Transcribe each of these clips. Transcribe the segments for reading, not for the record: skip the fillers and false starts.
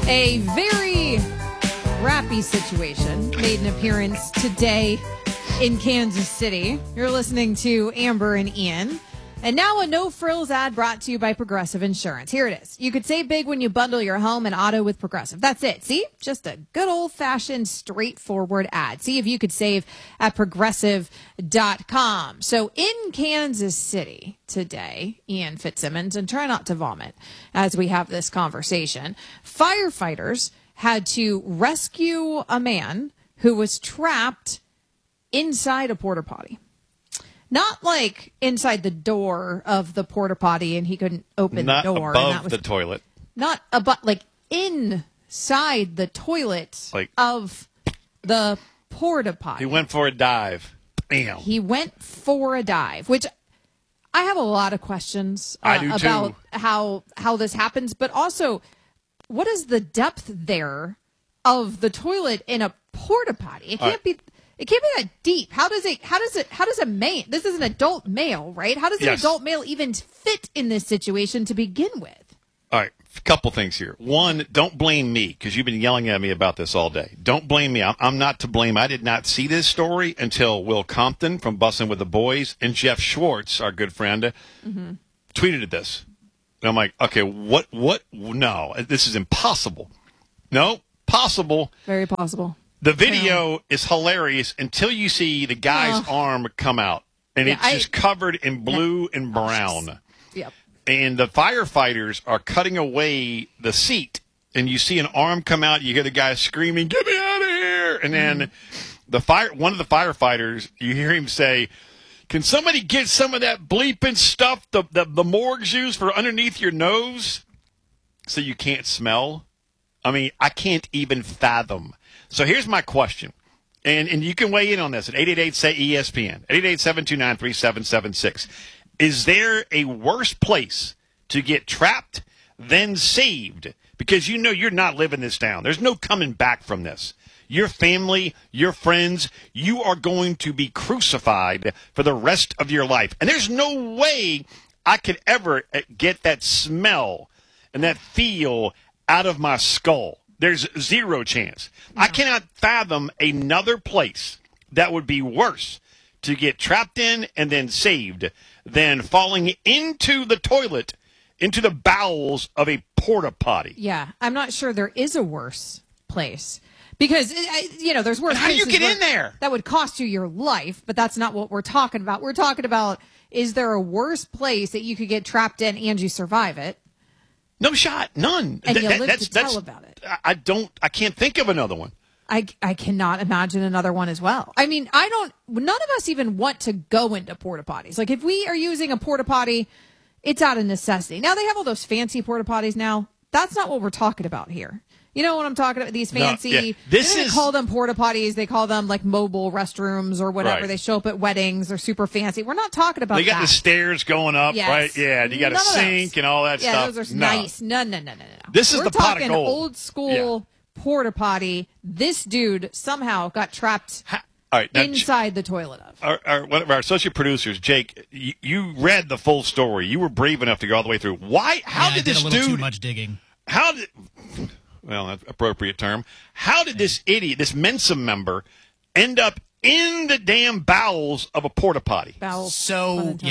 A very crappy situation made an appearance today in Kansas City. You're listening to Amber and Ian. And now a no-frills ad brought to you by Progressive Insurance. Here it is. You could save big when you bundle your home and auto with Progressive. That's it. See? Just a good old-fashioned, straightforward ad. See if you could save at Progressive.com. So in Kansas City today, Ian Fitzsimmons, and try not to vomit as we have this conversation, firefighters had to rescue a man who was trapped inside a porta potty. Not like inside the door of the porta potty and he couldn't open the door. Not and above the toilet. Not like inside the toilet of the porta potty. He went for a dive. Bam. He went for a dive, which I have a lot of questions about how this happens, but also what is the depth there of the toilet in a porta potty? It can't be that deep. How does a male, this is an adult male, right? How does an adult male even fit in this situation to begin with? All right, a couple things here. One, don't blame me because you've been yelling at me about this all day. Don't blame me. I'm not to blame. I did not see this story until Will Compton from Bussin' with the Boys and Jeff Schwartz, our good friend, tweeted this. And I'm like, okay, what? No, this is impossible. No, possible. Very possible. The video is hilarious until you see the guy's arm come out, and it's just covered in blue and brown. Yep. And the firefighters are cutting away the seat, and you see an arm come out. You hear the guy screaming, "Get me out of here!" And then one of the firefighters, you hear him say, "Can somebody get some of that bleeping stuff the morgues use for underneath your nose so you can't smell?" I mean, I can't even fathom. So here's my question, and you can weigh in on this at 888-SAY-ESPN, 888-729-3776. Is there a worse place to get trapped than saved? Because you know you're not living this down. There's no coming back from this. Your family, your friends, you are going to be crucified for the rest of your life. And there's no way I could ever get that smell and that feel out of my skull. There's zero chance. No. I cannot fathom another place that would be worse to get trapped in and then saved than falling into the toilet, into the bowels of a porta potty. Yeah, I'm not sure there is a worse place. Because, there's worse places. How do you get in there? That would cost you your life, but that's not what we're talking about. We're talking about, is there a worse place that you could get trapped in and you survive it? No shot. None. And you live to tell about it. I can't think of another one. I cannot imagine another one as well. I mean, none of us even want to go into porta potties. Like, if we are using a porta potty, it's out of necessity. Now, they have all those fancy porta potties now. That's not what we're talking about here. You know what I'm talking about? These fancy, they call them porta potties. They call them like mobile restrooms or whatever. Right. They show up at weddings. They're super fancy. We're not talking about that. They got the stairs going up, right? Yeah, and you got a sink and all that stuff. Yeah, those are nice. No. This is the pot of gold. We're talking old school porta potty. This dude somehow got trapped inside the toilet of. One of our associate producers, Jake, you read the full story. You were brave enough to go all the way through. Why? How did this dude? I did a little too much digging. How did? Well, that's an appropriate term. How did this idiot, this Mensa member, end up in the damn bowels of a porta potty? Sources.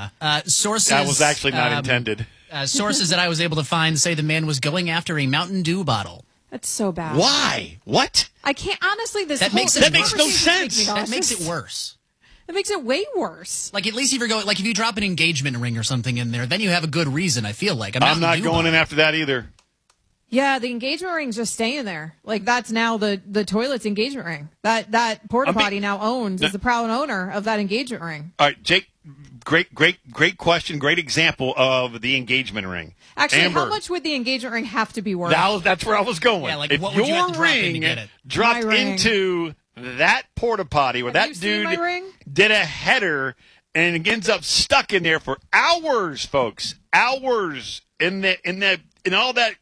That was actually not intended. Sources that I was able to find say the man was going after a Mountain Dew bottle. That's so bad. Why? What? I can't honestly. That makes no sense. That makes it worse. That makes it way worse. Like, at least if you're going, like, if you drop an engagement ring or something in there, then you have a good reason. I feel like I'm not going in after that either. Yeah, the engagement ring's just staying there. Like, that's now the toilet's engagement ring. That porta potty now owns is the proud owner of that engagement ring. All right, Jake, great question, great example of the engagement ring. Actually, Amber, how much would the engagement ring have to be worth? That's where I was going. Yeah, like, if what would you have to drop in to get it? Dropped into that porta potty where that dude did a header and ends up stuck in there for hours, folks, hours in all that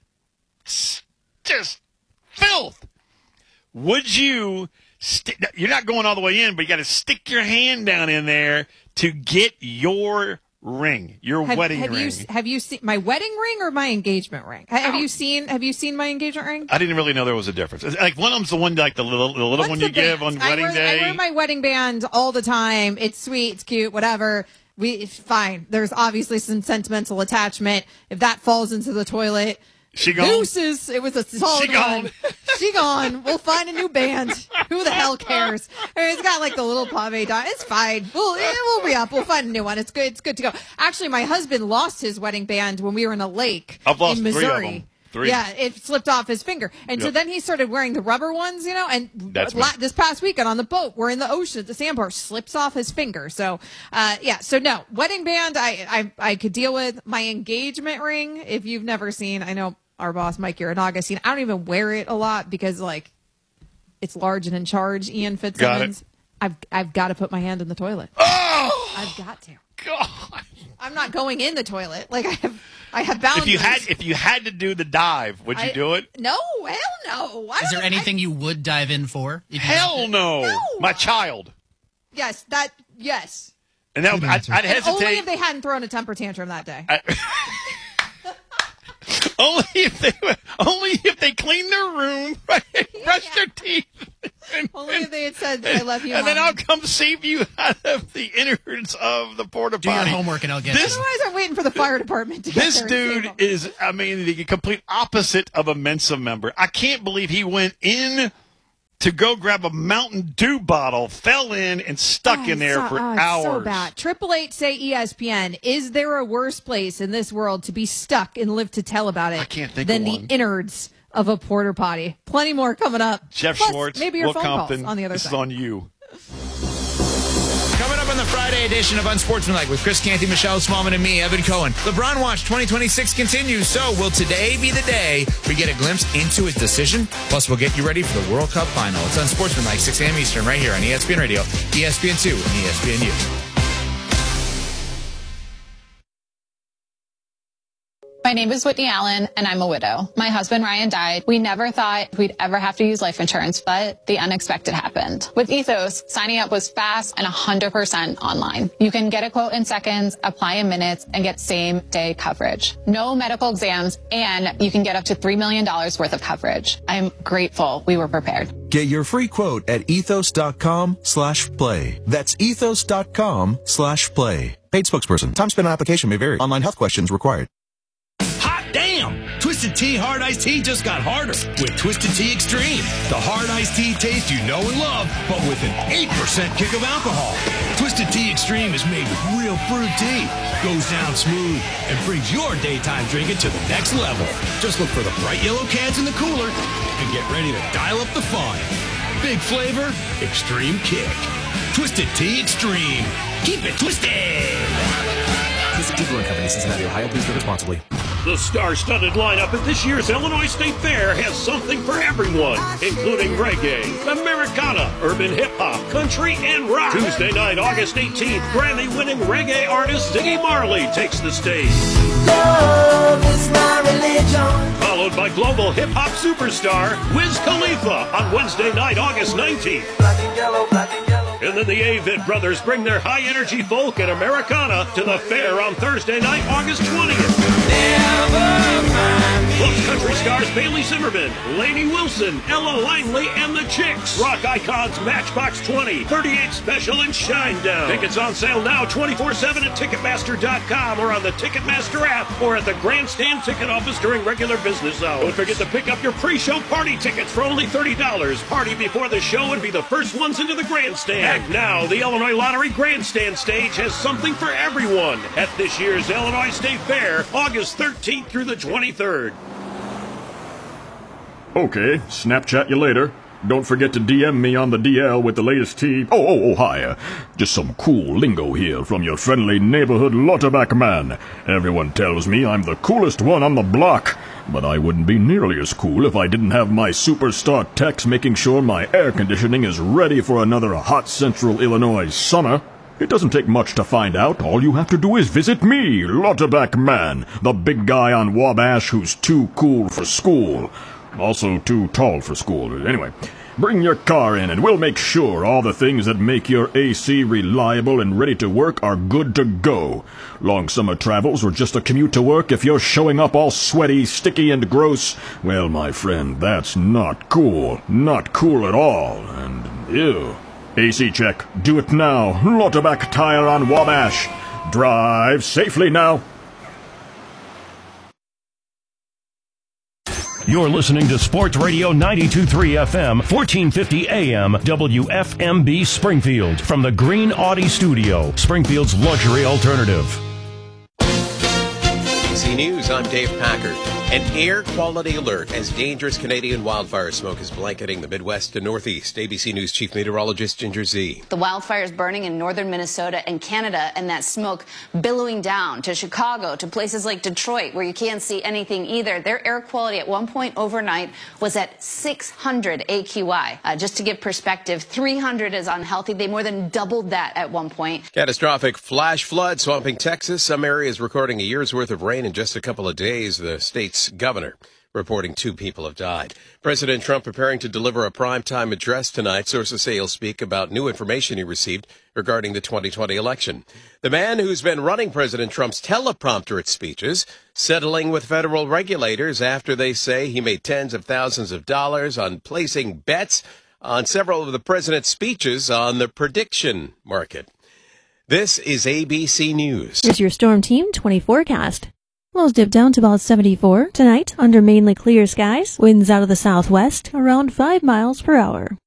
just filth. Would you? You're not going all the way in, but you got to stick your hand down in there to get your ring, your wedding ring. Have you seen my wedding ring or my engagement ring? Have you seen my engagement ring? I didn't really know there was a difference. Like one of them's the one like the little one you give on wedding day. I wear my wedding band all the time. It's sweet, it's cute, whatever. It's fine. There's obviously some sentimental attachment. If that falls into the toilet, she gone. Deuces. It was a solid one. She gone. We'll find a new band. Who the hell cares? I mean, it's got like the little pave dot. It's fine. We'll re-up. We'll find a new one. It's good. It's good to go. Actually, my husband lost his wedding band when we were in a lake in Missouri. 3 of them. 3. Yeah, it slipped off his finger. And so then he started wearing the rubber ones, and this past weekend on the boat, we're in the ocean at the sandbar, slips off his finger. So, so no, wedding band, I could deal with. My engagement ring, if you've never seen, I know our boss, Mike Uranaga, seen, I don't even wear it a lot because, like, it's large and in charge, Ian Fitzsimmons. I've got to put my hand in the toilet. Oh! I've got to. God. I'm not going in the toilet. Like, I have boundaries. If you had to do the dive, would you do it? No, hell no. Is there anything you would dive in for? Hell no. My child. Yes. And that, I'd hesitate. Only if they hadn't thrown a temper tantrum that day. Only if they cleaned their room, brushed their teeth. Only if they had said, I love you, and Mom. then I'll come save you out of the innards of the porta potty. Do your homework and I'll get you. Otherwise, I'm waiting for the fire department to get This dude is, the complete opposite of a Mensa member. I can't believe he went in to go grab a Mountain Dew bottle, fell in, and stuck in there for hours. So bad. 888 say ESPN. Is there a worse place in this world to be stuck and live to tell about it I can't think than of one. the innards of a porta potty? Plenty more coming up. Jeff Plus, Schwartz, maybe your Will phone Compton, calls on the other this side. is on you. Coming up on the Friday edition of Unsportsmanlike with Chris Canty, Michelle Smallman, and me, Evan Cohen. LeBron Watch 2026 continues. So will today be the day we get a glimpse into his decision? Plus, we'll get you ready for the World Cup final. It's Unsportsmanlike, 6 a.m. Eastern, right here on ESPN Radio, ESPN2, and ESPNU. My name is Whitney Allen, and I'm a widow. My husband, Ryan, died. We never thought we'd ever have to use life insurance, but the unexpected happened. With Ethos, signing up was fast and 100% online. You can get a quote in seconds, apply in minutes, and get same-day coverage. No medical exams, and you can get up to $3 million worth of coverage. I'm grateful we were prepared. Get your free quote at ethos.com/play. That's ethos.com/play. Paid spokesperson. Time spent on application may vary. Online health questions required. Hot damn! Twisted Tea Hard Iced Tea just got harder with Twisted Tea Extreme. The hard iced tea taste you know and love, but with an 8% kick of alcohol. Twisted Tea Extreme is made with real fruit tea, goes down smooth, and brings your daytime drinking to the next level. Just look for the bright yellow cans in the cooler and get ready to dial up the fun. Big flavor, extreme kick. Twisted Tea Extreme. Keep it twisted! Twisted Tea Brewing Company, Cincinnati, Ohio. Please drink responsibly. The star-studded lineup at this year's Illinois State Fair has something for everyone, including reggae, Americana, urban hip-hop, country, and rock. Tuesday night, August 18th, Grammy-winning reggae artist Ziggy Marley takes the stage. Love is my religion. Followed by global hip-hop superstar Wiz Khalifa on Wednesday night, August 19th. Black and yellow, black and yellow. And then the Avett Brothers bring their high-energy folk and Americana to the fair on Thursday night, August 20th. Plus country stars Bailey Zimmerman, Lainey Wilson, Ella Langley, and the Chicks. Rock icons Matchbox 20, 38 Special, and Shinedown. Tickets on sale now 24/7 at Ticketmaster.com or on the Ticketmaster app or at the Grandstand ticket office during regular business hours. Don't forget to pick up your pre-show party tickets for only $30. Party before the show and be the first ones into the Grandstand. And now, the Illinois Lottery Grandstand stage has something for everyone at this year's Illinois State Fair, August 13th through the 23rd. Okay, Snapchat you later. Don't forget to DM me on the DL with the latest tea. Hi. Just some cool lingo here from your friendly neighborhood Lauterbach man. Everyone tells me I'm the coolest one on the block, but I wouldn't be nearly as cool if I didn't have my superstar techs making sure my air conditioning is ready for another hot central Illinois summer. It doesn't take much to find out. All you have to do is visit me, Lauterbach man, the big guy on Wabash who's too cool for school. Also too tall for school. Anyway, Bring your car in and we'll make sure all the things that make your AC reliable and ready to work are good to go. Long summer travels or just a commute to work, if you're showing up all sweaty, sticky, and gross, well, my friend, that's not cool. Not cool at all. And ew. AC check. Do it now. Lauterbach Tire on Wabash. Drive safely now. You're listening to Sports Radio 92.3 FM, 1450 AM, WFMB Springfield, from the Green Audi Studio, Springfield's luxury alternative. ABC News, I'm Dave Packard. An air quality alert as dangerous Canadian wildfire smoke is blanketing the Midwest and Northeast. ABC News Chief Meteorologist Ginger Z. The wildfires burning in northern Minnesota and Canada, and that smoke billowing down to Chicago, to places like Detroit, where you can't see anything either. Their air quality at one point overnight was at 600 AQI. Just to give perspective, 300 is unhealthy. They more than doubled that at one point. Catastrophic flash flood swamping Texas. Some areas recording a year's worth of rain in just a couple of days. The state's governor reporting 2 people have died. President Trump preparing to deliver a primetime address tonight. Sources say he'll speak about new information he received regarding the 2020 election. The man who's been running President Trump's teleprompter at speeches, settling with federal regulators after they say he made tens of thousands of dollars on placing bets on several of the president's speeches on the prediction market. This is ABC News. Here's your Storm Team 20 forecast. Lows dip down to about 74 tonight under mainly clear skies. Winds out of the southwest around 5 miles per hour.